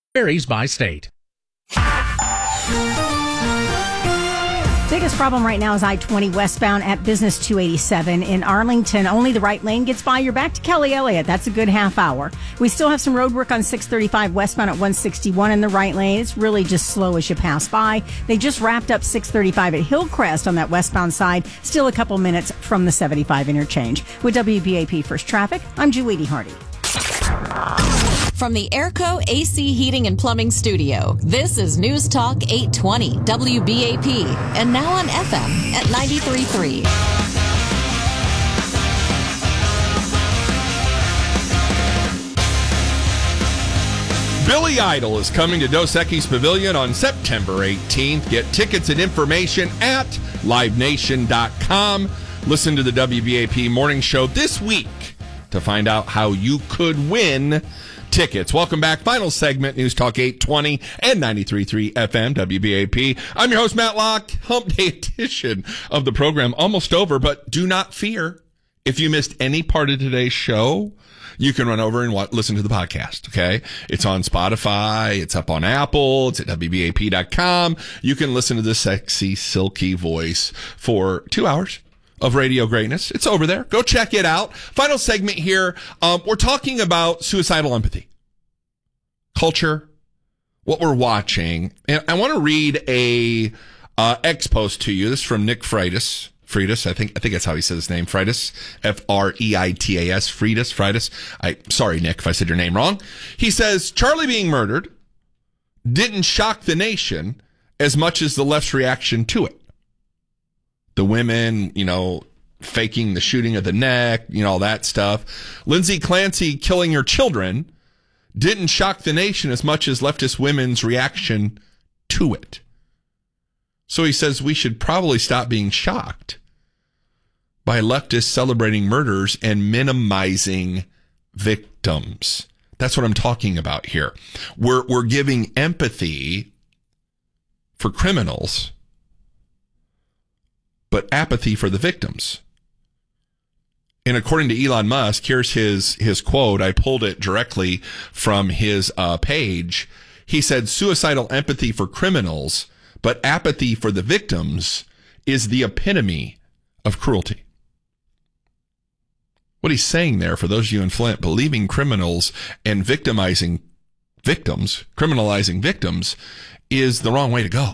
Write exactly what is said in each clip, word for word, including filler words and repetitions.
Varies by state. Biggest problem right now is I twenty westbound at Business two eighty-seven in Arlington. Only the right lane gets by. You're back to Kelly Elliott. That's a good half hour. We still have some road work on six thirty-five westbound at one sixty-one in the right lane. It's really just slow as you pass by. They just wrapped up six thirty-five at Hillcrest on that westbound side. Still a couple minutes from the seventy-five interchange. With W B A P First Traffic, I'm Julie Hardy. From the Airco A C Heating and Plumbing Studio, this is News Talk eight twenty W B A P, and now on F M at ninety-three point three. Billy Idol is coming to Dos Equis Pavilion on September eighteenth. Get tickets and information at live nation dot com. Listen to the W B A P Morning Show this week to find out how you could win tickets. Welcome back. Final segment, News Talk eight twenty and ninety-three point three F M, W B A P. I'm your host, Matt Locke. Hump Day edition of the program almost over, but do not fear. If you missed any part of today's show, you can run over and watch, listen to the podcast, okay? It's on Spotify. It's up on Apple. It's at W B A P dot com. You can listen to the sexy, silky voice for two hours of radio greatness. It's over there. Go check it out. Final segment here. Um, we're talking about suicidal empathy, culture, what we're watching. And I want to read a uh, X post to you. This is from Nick Freitas. Freitas, I think I think that's how he says his name. Freitas, F R E I T A S. Freitas, Freitas. I sorry, Nick, if I said your name wrong. He says Charlie being murdered didn't shock the nation as much as the left's reaction to it. The women, you know, faking the shooting of the neck, you know, all that stuff. Lindsay Clancy killing her children didn't shock the nation as much as leftist women's reaction to it. So he says we should probably stop being shocked by leftists celebrating murders and minimizing victims. That's what I'm talking about here. We're, we're giving empathy for criminals, but apathy for the victims. And according to Elon Musk, here's his, his quote. I pulled it directly from his uh, page. He said, suicidal empathy for criminals, but apathy for the victims is the epitome of cruelty. What he's saying there, for those of you in Flint, believing criminals and victimizing victims, criminalizing victims, is the wrong way to go.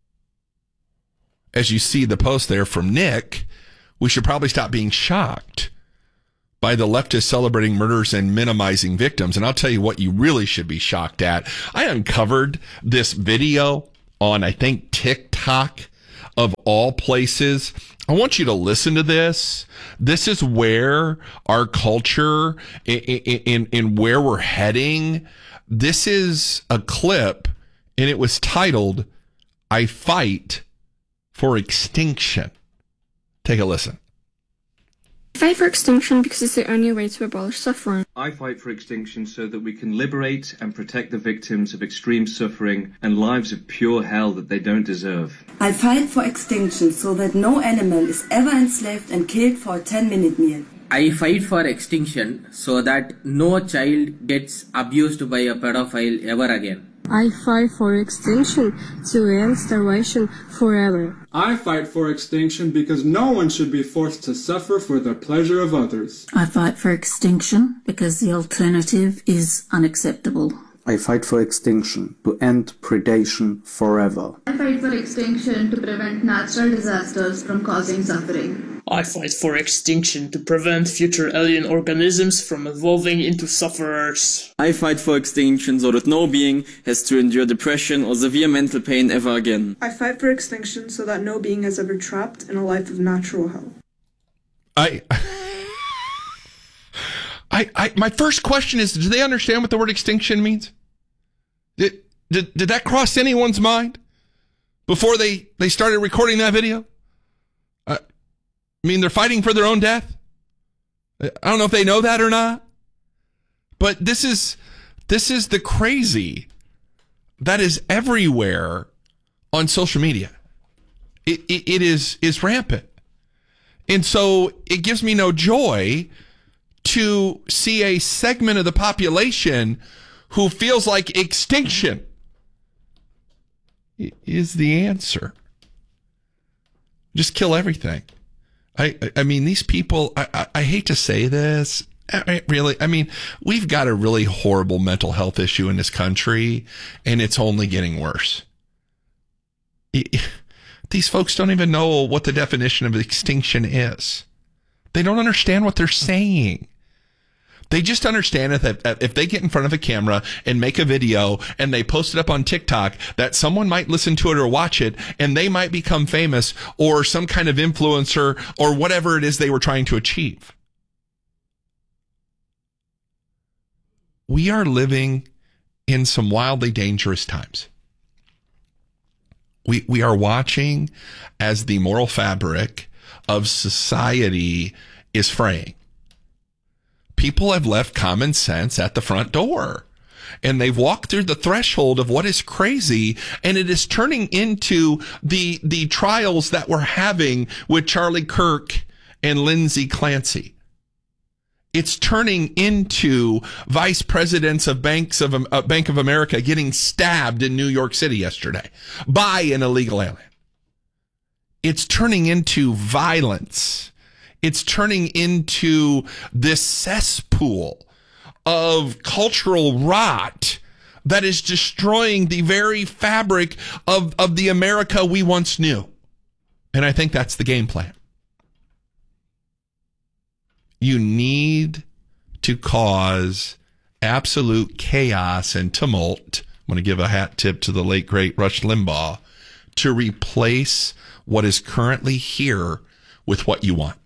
As you see the post there from Nick, we should probably stop being shocked by the leftists celebrating murders and minimizing victims. And I'll tell you what you really should be shocked at. I uncovered this video on, I think, TikTok, of all places. I want you to listen to this. This is where our culture, in, in, in where we're heading. This is a clip, and it was titled, I Fight for Extinction. Take a listen. I fight for extinction because it's the only way to abolish suffering. I fight for extinction so that we can liberate and protect the victims of extreme suffering and lives of pure hell that they don't deserve. I fight for extinction so that no animal is ever enslaved and killed for a ten-minute meal. I fight for extinction so that no child gets abused by a pedophile ever again. I fight for extinction to end starvation forever. I fight for extinction because no one should be forced to suffer for the pleasure of others. I fight for extinction because the alternative is unacceptable. I fight for extinction to end predation forever. I fight for extinction to prevent natural disasters from causing suffering. I fight for extinction to prevent future alien organisms from evolving into sufferers. I fight for extinction so that no being has to endure depression or severe mental pain ever again. I fight for extinction so that no being is ever trapped in a life of natural hell. I... I, I, my first question is, do they understand what the word extinction means? Did, did, did that cross anyone's mind before they, they started recording that video? Uh, I mean, they're fighting for their own death. I don't know if they know that or not, but this is, this is the crazy that is everywhere on social media. It, it, it is, is rampant. And so it gives me no joy to see a segment of the population who feels like extinction is the answer. Just kill everything. I, I mean, these people, I, I, I hate to say this, I, really, I mean, we've got a really horrible mental health issue in this country, and it's only getting worse. It, these folks don't even know what the definition of extinction is. They don't understand what they're saying. They just understand that if they get in front of a camera and make a video and they post it up on TikTok, that someone might listen to it or watch it and they might become famous or some kind of influencer or whatever it is they were trying to achieve. We are living in some wildly dangerous times. We we are watching as the moral fabric of society is fraying. People have left common sense at the front door, and they've walked through the threshold of what is crazy, and it is turning into the the trials that we're having with Charlie Kirk and Lindsay Clancy. It's turning into vice presidents of banks of uh, Bank of America getting stabbed in New York City yesterday by an illegal alien. It's turning into violence. It's turning into this cesspool of cultural rot that is destroying the very fabric of, of the America we once knew. And I think that's the game plan. You need to cause absolute chaos and tumult. I'm going to give a hat tip to the late, great Rush Limbaugh to replace what is currently here with what you want.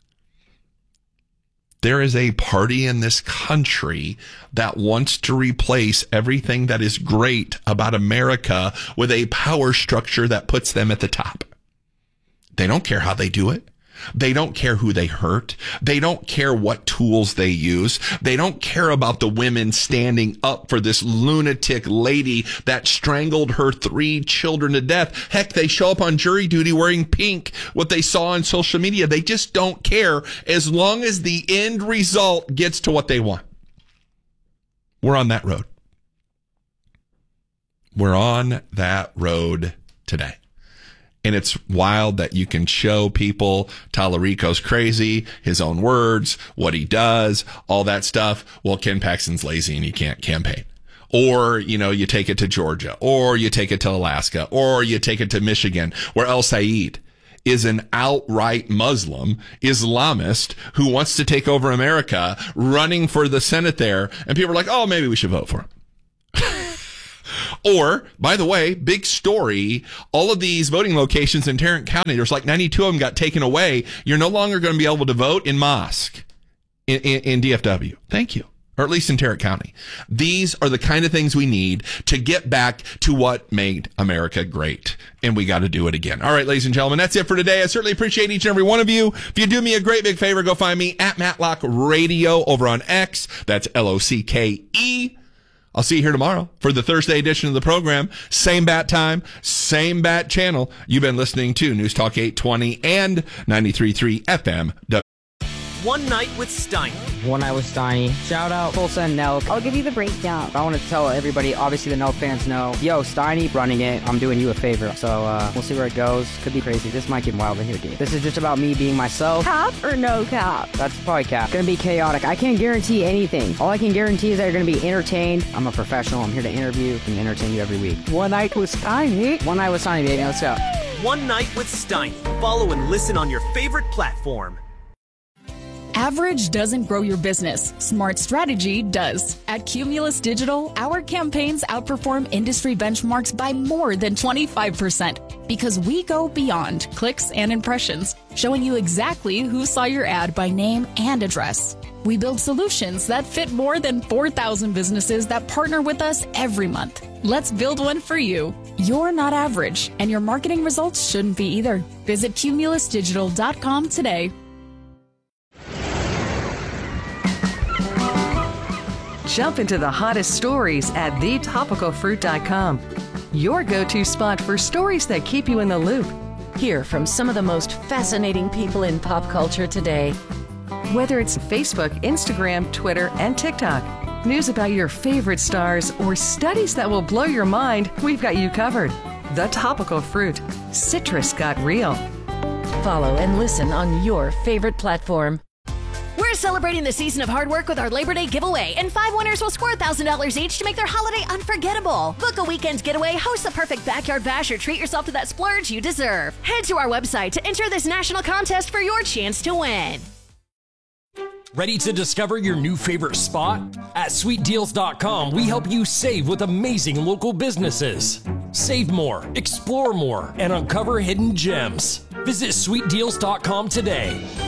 There is a party in this country that wants to replace everything that is great about America with a power structure that puts them at the top. They don't care how they do it. They don't care who they hurt. They don't care what tools they use. They don't care about the women standing up for this lunatic lady that strangled her three children to death. Heck, they show up on jury duty wearing pink, what they saw on social media. They just don't care as long as the end result gets to what they want. We're on that road. We're on that road today. And it's wild that you can show people Tallarico's crazy, his own words, what he does, all that stuff. Well, Ken Paxton's lazy and he can't campaign. Or, you know, you take it to Georgia, or you take it to Alaska, or you take it to Michigan, where El Sayed is an outright Muslim Islamist who wants to take over America, running for the Senate there. And people are like, oh, maybe we should vote for him. Or, by the way, big story, all of these voting locations in Tarrant County, there's like ninety-two of them got taken away. You're no longer going to be able to vote in mosque in, in, in D F W. Thank you. Or at least in Tarrant County. These are the kind of things we need to get back to what made America great. And we got to do it again. All right, ladies and gentlemen, that's it for today. I certainly appreciate each and every one of you. If you do me a great big favor, go find me at Matlock Radio over on X. That's L O C K E. I'll see you here tomorrow for the Thursday edition of the program. Same bat time, same bat channel. You've been listening to News Talk eight twenty and ninety-three point three F M. One Night with Steiny. One Night with Steiny. Shout out Tulsa and Nelk. I'll give you the breakdown. I want to tell everybody, obviously the Nelk fans know, yo, Steiny running it. I'm doing you a favor. So uh, we'll see where it goes. Could be crazy. This might get wild in here, dude. This is just about me being myself. Cap or no cap? That's probably cap. Gonna be chaotic. I can't guarantee anything. All I can guarantee is that you're gonna be entertained. I'm a professional. I'm here to interview and entertain you every week. One Night with Steiny. One Night with Steiny, baby. Let's go. One Night with Steiny. Follow and listen on your favorite platform. Average doesn't grow your business. Smart strategy does. At Cumulus Digital, our campaigns outperform industry benchmarks by more than twenty-five percent because we go beyond clicks and impressions, showing you exactly who saw your ad by name and address. We build solutions that fit more than four thousand businesses that partner with us every month. Let's build one for you. You're not average, and your marketing results shouldn't be either. Visit cumulus digital dot com today. Jump into the hottest stories at the topical fruit dot com. Your go-to spot for stories that keep you in the loop. Hear from some of the most fascinating people in pop culture today. Whether it's Facebook, Instagram, Twitter, and TikTok, News about your favorite stars or studies that will blow your mind, we've got you covered. The Topical Fruit. Citrus got real. Follow and listen on your favorite platform. We're celebrating the season of hard work with our Labor Day giveaway, and five winners will score one thousand dollars each to make their holiday unforgettable. Book a weekend getaway, host the perfect backyard bash, or treat yourself to that splurge you deserve. Head to our website to enter this national contest for your chance to win. Ready to discover your new favorite spot? At sweet deals dot com, we help you save with amazing local businesses. Save more, explore more, and uncover hidden gems. Visit sweet deals dot com today.